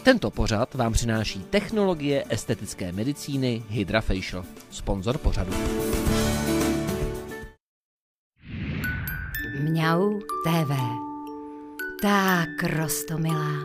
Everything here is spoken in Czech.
Tento pořad vám přináší technologie estetické medicíny HydraFacial, sponzor pořadu. Mňau TV. Tak, Rostomilá.